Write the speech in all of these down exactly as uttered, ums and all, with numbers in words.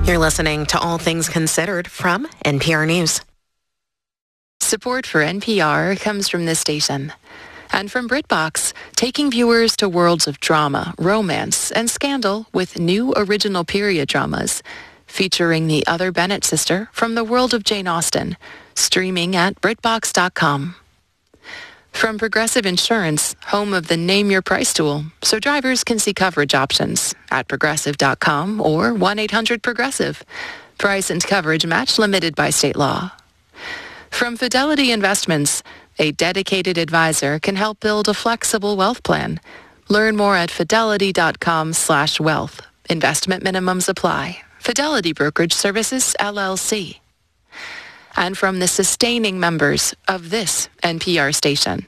You're listening to All Things Considered from N P R News. Support for N P R comes from this station and from BritBox, taking viewers to worlds of drama, romance, and scandal with new original period dramas featuring the other Bennett sister from the world of Jane Austen, streaming at BritBox dot com. From Progressive Insurance, home of the Name Your Price tool, so drivers can see coverage options at Progressive dot com or one eight hundred Progressive. Price and coverage match limited by state law. From Fidelity Investments, a dedicated advisor can help build a flexible wealth plan. Learn more at Fidelity dot com slash wealth. Investment minimums apply. Fidelity Brokerage Services, L L C. And from the sustaining members of this N P R station.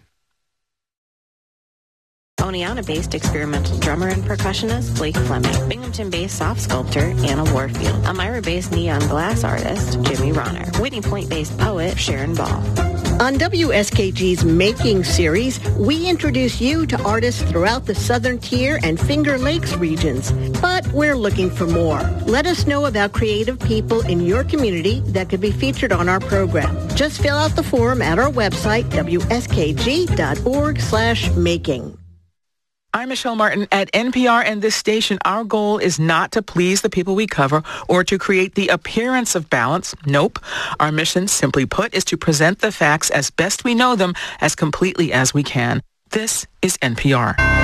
Oneonta-based experimental drummer and percussionist Blake Fleming, Binghamton-based soft sculptor Anna Warfield, Elmira-based neon glass artist Jimmy Ronner, Whitney Point-based poet Sharon Ball. On W S K G's Making series, we introduce you to artists throughout the Southern Tier and Finger Lakes regions. But we're looking for more. Let us know about creative people in your community that could be featured on our program. Just fill out the form at our website, W S K G dot org slash making. I'm Michelle Martin at N P R and this station. Our goal is not to please the people we cover or to create the appearance of balance. Nope. Our mission, simply put, is to present the facts as best we know them as completely as we can. This is N P R.